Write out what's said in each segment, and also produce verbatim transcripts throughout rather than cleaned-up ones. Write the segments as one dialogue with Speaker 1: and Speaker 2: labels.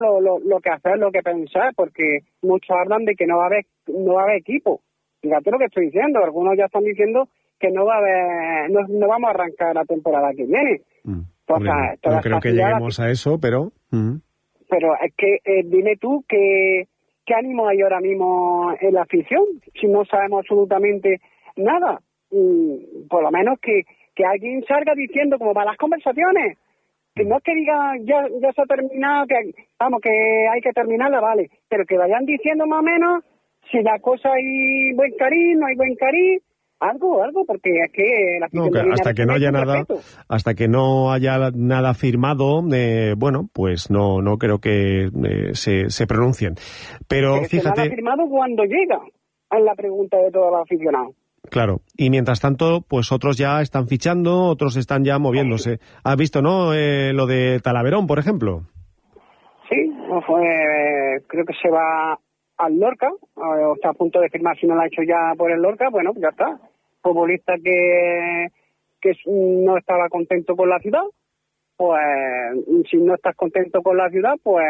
Speaker 1: lo, lo, lo que hacer, lo que pensar, porque muchos hablan de que no va a haber, no va a haber equipo. Fíjate lo que estoy diciendo, algunos ya están diciendo que no va a haber, no, no vamos a arrancar la temporada que viene.
Speaker 2: Mm.
Speaker 1: O
Speaker 2: Hombre,
Speaker 1: sea,
Speaker 2: no creo que lleguemos a eso, pero... Mm.
Speaker 1: Pero es que, eh, dime tú, ¿qué, ¿qué ánimo hay ahora mismo en la afición? Si no sabemos absolutamente nada. Mm, por lo menos que, que alguien salga diciendo, como para las conversaciones, que no es que diga, ya, ya se ha terminado, que vamos, que hay que terminarla, vale, pero que vayan diciendo más o menos si la cosa hay buen cariz, no hay buen cariz, algo, algo, porque es que la
Speaker 2: no, que hasta que no haya nada, hasta que no haya nada firmado, eh, bueno, pues no, no creo que eh, se, se pronuncien. Pero
Speaker 1: pero
Speaker 2: fíjate.
Speaker 1: Se nada firmado cuando llega, es la pregunta de todos los aficionados.
Speaker 2: Claro, y mientras tanto, pues otros ya están fichando, otros están ya moviéndose. ¿Has visto, no, eh, lo de Talaverón, por ejemplo?
Speaker 1: Sí, fue, creo que se va al Lorca, o está a punto de firmar, si no lo ha hecho ya por el Lorca, bueno, pues ya está. Futbolista que, que no estaba contento con la ciudad, pues si no estás contento con la ciudad, pues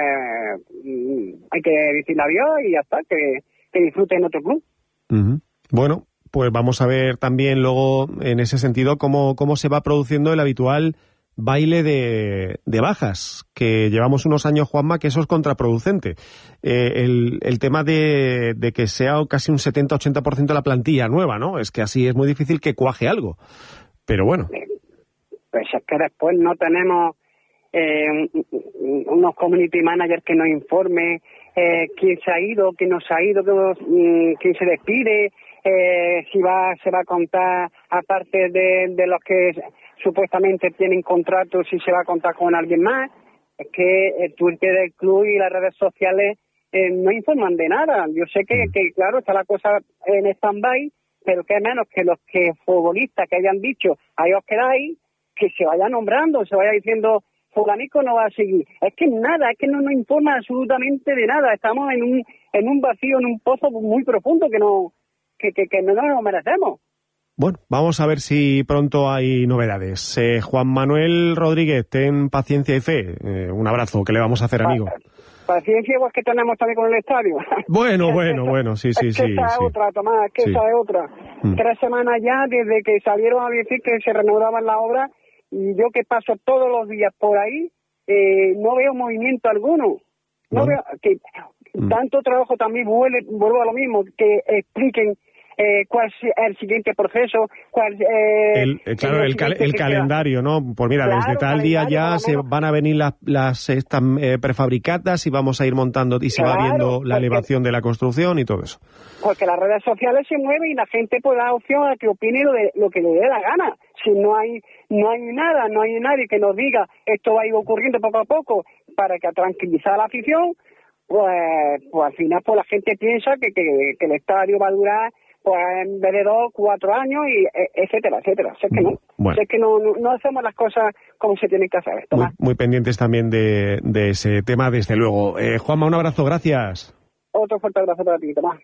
Speaker 1: hay que decirle adiós y ya está, que, que disfrute en otro club.
Speaker 2: Uh-huh. Bueno, pues vamos a ver también luego, en ese sentido, cómo, cómo se va produciendo el habitual baile de, de bajas, que llevamos unos años, Juanma, que eso es contraproducente. Eh, el, el tema de, de que sea casi un setenta a ochenta por ciento de la plantilla nueva, ¿no? Es que así es muy difícil que cuaje algo. Pero bueno.
Speaker 1: Pues es que después no tenemos eh, unos community managers que nos informen eh, quién se ha ido, quién no se ha ido, quién, quién se despide, eh, si va se va a contar, aparte de, de los que supuestamente tienen contratos, si se va a contar con alguien más. Es que el Twitter del club y las redes sociales eh, no informan de nada. Yo sé que, que, claro, está la cosa en stand-by, pero que menos que los que futbolistas que hayan dicho, ahí os quedáis, que se vaya nombrando, se vaya diciendo, fulanico no va a seguir. Es que nada, es que no nos informa absolutamente de nada. Estamos en un en un vacío, en un pozo muy profundo que no que, que, que no nos merecemos.
Speaker 2: Bueno, vamos a ver si pronto hay novedades. Eh, Juan Manuel Rodríguez, ten paciencia y fe. Eh, un abrazo, ¿qué le vamos a hacer, amigo?
Speaker 1: Paciencia igual que tenemos también con el estadio.
Speaker 2: Bueno, bueno, bueno, sí, sí,
Speaker 1: es que
Speaker 2: sí.
Speaker 1: esa
Speaker 2: sí.
Speaker 1: es otra, Tomás, es que
Speaker 2: sí.
Speaker 1: esa es otra. Mm. Tres semanas ya desde que salieron a decir que se renovaban las obras, y yo que paso todos los días por ahí, eh, no veo movimiento alguno. No, no. veo que mm. tanto trabajo también vuelve, vuelvo a lo mismo, que expliquen Eh, cuál es el siguiente proceso, cuál eh,
Speaker 2: el, eh, claro, el, cal, el calendario, ¿no? Pues mira, claro, desde tal día ya se van a venir las, las estas eh, prefabricadas y vamos a ir montando y se claro, va viendo la porque, elevación de la construcción y todo eso.
Speaker 1: Porque las redes sociales se mueven y la gente puede dar opción a que opine lo, de, lo que le dé la gana. Si no hay no hay nada, no hay nadie que nos diga esto va a ir ocurriendo poco a poco para que tranquilizar a la afición, pues, pues al final pues la gente piensa que, que, que el estadio va a durar pues en vez de dos, cuatro años, y etcétera, etcétera. Sé que no, bueno. sé que no, no, no hacemos las cosas como se tienen que hacer.
Speaker 2: Muy, muy pendientes también de, de ese tema, desde luego. Eh, Juanma, un abrazo, gracias.
Speaker 1: Otro fuerte abrazo para ti, Tomás.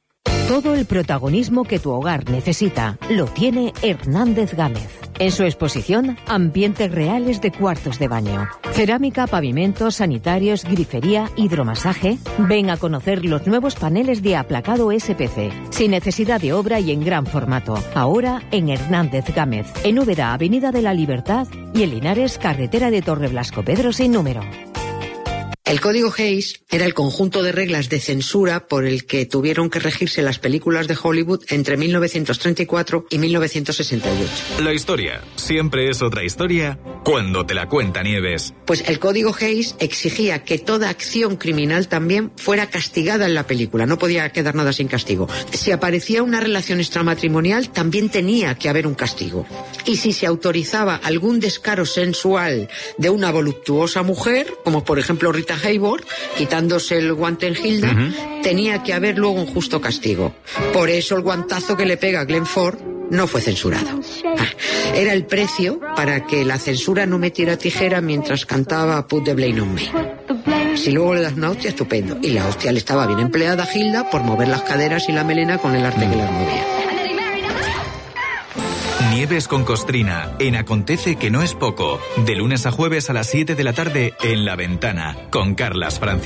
Speaker 3: Todo el protagonismo que tu hogar necesita lo tiene Hernández Gámez. En su exposición, ambientes reales de cuartos de baño. Cerámica, pavimentos, sanitarios, grifería, hidromasaje. Ven a conocer los nuevos paneles de aplacado S P C. Sin necesidad de obra y en gran formato. Ahora en Hernández Gámez. En Úbeda, Avenida de la Libertad, y en Linares, carretera de Torreblasco Pedro sin número.
Speaker 4: El Código Hays era el conjunto de reglas de censura por el que tuvieron que regirse las películas de Hollywood entre mil novecientos treinta y cuatro y mil novecientos sesenta y ocho.
Speaker 5: La historia siempre es otra historia cuando te la cuenta Nieves.
Speaker 4: Pues el Código Hays exigía que toda acción criminal también fuera castigada en la película. No podía quedar nada sin castigo. Si aparecía una relación extramatrimonial, también tenía que haber un castigo. Y si se autorizaba algún descaro sensual de una voluptuosa mujer, como por ejemplo Rita Hayworth, quitándose el guante en Hilda, uh-huh. tenía que haber luego un justo castigo. Por eso el guantazo que le pega a Glenn Ford no fue censurado. Ah, era el precio para que la censura no metiera tijera mientras cantaba Put the Blame on Me. Si luego le das una hostia, estupendo. Y la hostia le estaba bien empleada a Hilda por mover las caderas y la melena con el arte mm. que las movía.
Speaker 5: Nieves con Costrina, en Acontece que no es poco. De lunes a jueves a las siete de la tarde en La Ventana, con Carlas Francisco.